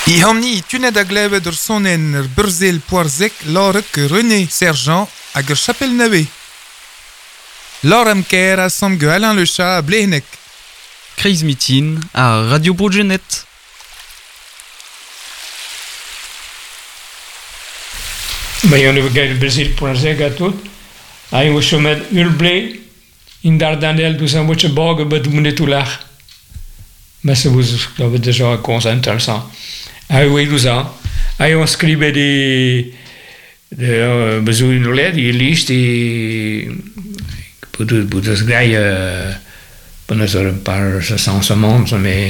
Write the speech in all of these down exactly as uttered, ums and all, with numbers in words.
Ihomni tunet a gleve d'ur sonen ur beurzel poarzek lorek René Sergent hag ur chapel neve. Lor am ker a sam ge Alain Le Chat a blenek. Kreiz mitin a Radio Brogenet. Ma yon evo gael beurzel poarzek a tout. A yon chomet ul ble in dardanel dus an wotche borg bet mounet oulach. Ma se vous avez déjà intéressant. Ah oui, nous a. Ah, on scribe des de besoin de l'aide, il liste et pour de pour de sgraille pour ne pas par ce sens monde mais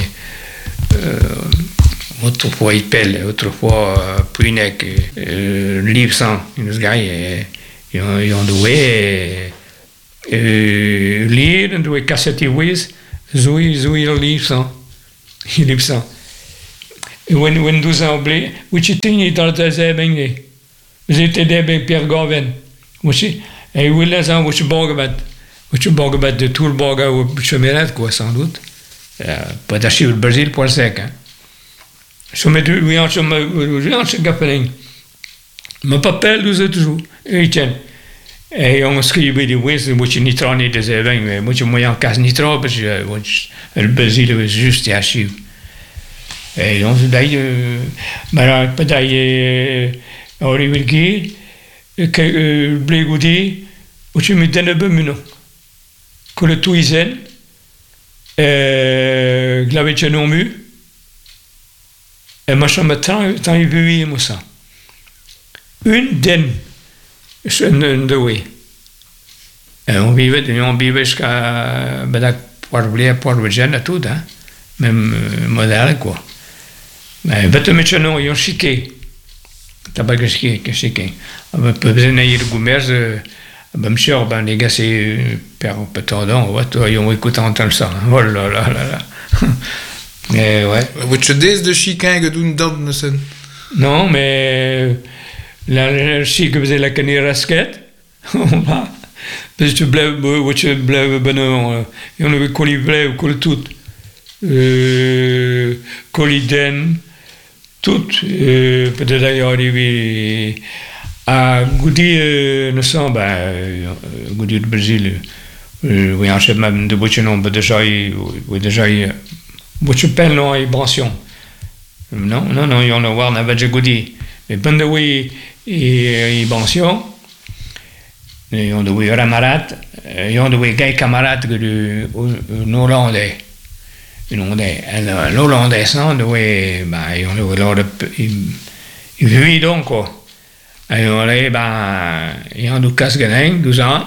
autrefois il pelle, autrefois puinec livre sans une sgraille et on doit lire, on doit cassetter whiz, zoi zoi livre sans. Il est ça. Et when when douze ans blé, which thing it are the ben ne. J'étais des ben Pierre Gaven. Which et will les ans which borgabat, which borgabat de tout le borga ou chemerat quoi sans doute. Pas d'acheter le Brésil pour sec hein. Je me dis oui en chemin en chemin gapeling. Me papel douze toujours. Et tiens. Et on scrive des ways which nitro ni des ben mais which moyen cas nitro parce que le Brésil est juste à chier. Et on se dit, mais peut-être, on y va que le blé goudi, où tu me donnes un peu mieux, que le touisen, glavé chez nous mu, et machin matin, tant il veut moi ça. Une den, c'est une de oui. Et on vivait, on vivait jusqu'à, ben pour blé, pour le gène, tout, hein, même modèle quoi. Mais bête méchant, ils ont chiqué. T'as pas que chiqué, que chiqué. Ben peut bien aller le goumers, ben monsieur, ben les gars c'est père peut-être donc, ouais, toi ils ont écouté entendre ça. Oh là là là là. Mais ouais. Vous te dis de chiquin que d'une dame ne sais. Non, mais la chique faisait la canne rasquette. On va. Parce que tu bleu, ou tu bleu, ben on, on avait collé bleu ou collé tout. Euh, colliden. Tout, euh, peut-être d'ailleurs arrivé à Goudi, euh, nous sommes, ben, euh, Goudi du Brésil, euh, oui, en chef même de Bouchinon, ben déjà, oui, déjà, Bouchipel, non, et Bransion. Non, non, non, il y en a voir, on avait déjà Goudi. Mais ben de oui, et Bransion, et on doit y Ramarat, et on doit y gay camarade que le Hollandais. L'Hollandais, non, dove, bah, io loro, i vivi donc, quoi. Et on est, bah, il y a un casse gagnant, douze ans,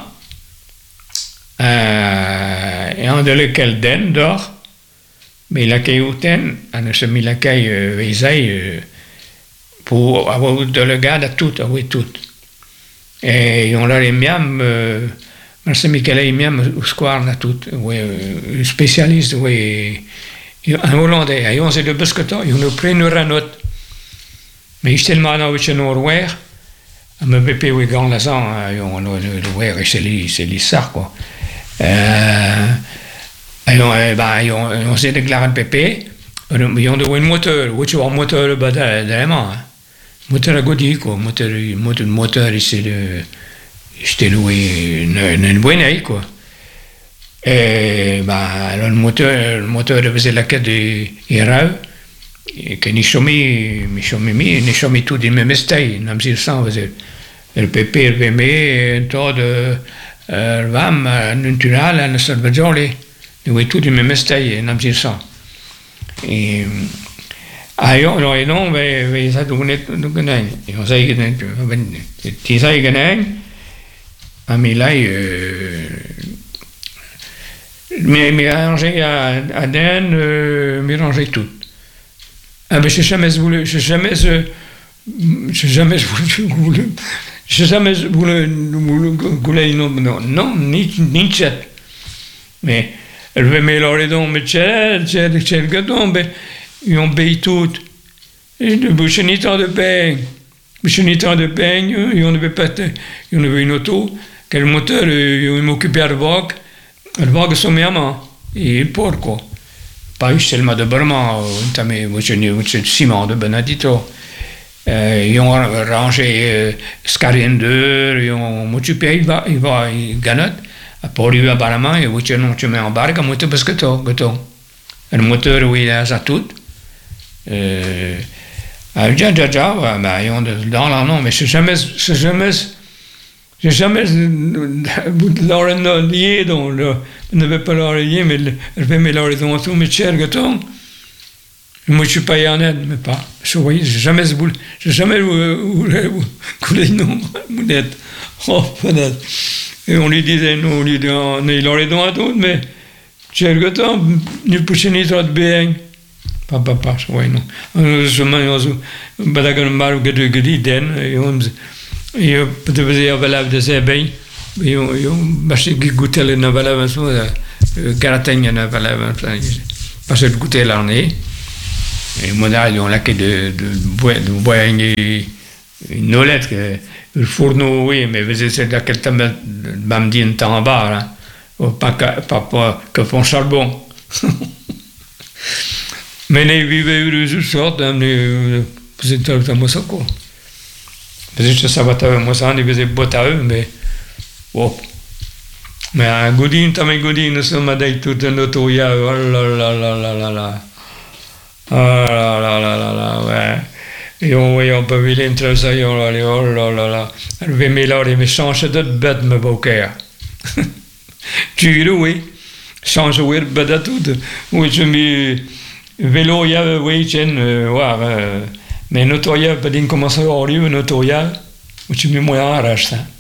et on de lequel den, d'or, mais il a qu'à y ten, on a semi la qu'à veiller, pour avoir de le garde à tout, à oui, tout. Et on l'a les miam, Marcel Michele même au square là tout, oui, spécialiste, oui, un Hollandais, et on s'est de biscuits, on a pris une ranotte, mais il tellement à notre Norway, à me bébé oui grand la sang, on a le ouais, c'est les c'est les sards quoi. Euh, et on bah on on s'est déclaré pépé, on a une moteur, ou tu vois un moteur bah vraiment, moteur à Gaudi quoi, moteur moteur moteur c'est le j'étais loué une, une bonne année, quoi. Et, bah, le moteur, le moteur faisait la quête de Irao, et que ni chomi, ni chomi, ni chomi tout du même style, n'am si le sang faisait. Le pépé, le bémé, un tas de, le vam, naturel, un seul joli, nous tout du même style, n'am si le sang. Et, ah, non, et non, mais, mais ça, nous gagnons. Et on sait que, tu sais, gagnons. Ah, mais là, euh, mais, mais arrangé à, à Den, euh, mais rangé tout. Ah, mais je n'ai jamais voulu, je n'ai jamais, je n'ai jamais voulu, je n'ai jamais voulu, voulu, non, non, non, ni, ni chat. Mais, elle veut m'éloigner donc, mais chat, chat, chat, gâteau, mais, ils ont payé tout. Et de boucher ni tant de pain, boucher ni tant de pain, ils ont pas, ils ont une auto. Che il motore io mi occupavo al vog, al vog somiamo il porco. pas eu seulement de Burma, mais aussi de ciment de Benedito. Ils ont rangé Scariender, ils ont occupé, il va, il va, il gagne. Pour lui, apparemment, il a non tu mets en barque, il a parce que toi, que toi. Le moteur, oui, il a ça tout. Ah, déjà, déjà, déjà, bah, ils ont dans la non, mais c'est jamais, c'est jamais, j'ai jamais, l'oreille liée, donc, je ne vais pas l'oreille liée, mais je vais mettre l'oreille dans tout, mais cher que toi. Moi, je suis pas en aide, mais pas. Je voyais, j'ai jamais, j'ai jamais coulé non, mounette. Oh, peut-être. Et on lui disait, nous, on lui disait, on est l'oreille dans tout, mais cher que toi, nous poussons ni trop de bien. Pas, pas, pas, je voyais, non. Je me badagan mal que de griden, et on, et peut-être qu'il y avait la de ses bains, et on, et on, bah, c'est qui goûtait les nouvelles, garataigne, nouvelles, parce que goûter l'année. Et moi, ils ont laqué de boire une nolette, le fourneau, oui, mais c'est à quel temps, même dit un temps en bas, pas que font charbon. Mais ils vivaient heureux, toutes sortes, c'est un peu comme ça, quoi. Parce que je savais, moi, ça, ils faisaient boîte à eux, mais bon. Mais un goudin, t'as mes goudins, ça m'a dit tout un auto, il y a, oh là là là là là là. Ah là là là là là, ouais. Et on voyait un peu vilain très ça, oh là là, oh là là là. Elle avait mis là, mais change de bête, me bouquet. Tu es oui, change de bête à tout. Oui, je me vélo, il y a, oui, tiens, ouais, mais notre, il y a, pas d'incommencer à arriver, notre, il y a, où tu me moyens à arracher ça.